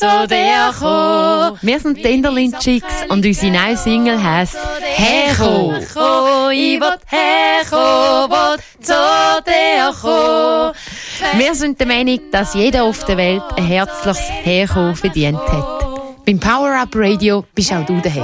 zu dir kommen. Wir sind die Enderlin Chicks und unsere neue Single heisst «Herkommen». Ich will herkommen, will zu dir kommen. Wir sind der Meinung, dass jeder auf der Welt ein herzliches Herkommen verdient hat. Beim Power Up Radio bist auch du daheim.